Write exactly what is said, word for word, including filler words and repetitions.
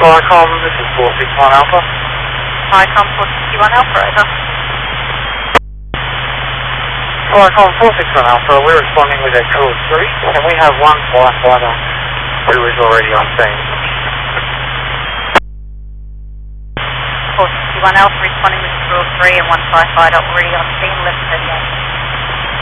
Flycom, this is four six one Alpha. Flycom four six one Alpha, over. Flycom four six one Alpha, we're responding with a code three. Can we have one firefighter who is already on scene? four six one Alpha responding with code three and one firefighter already on scene, eleven thirty-eight.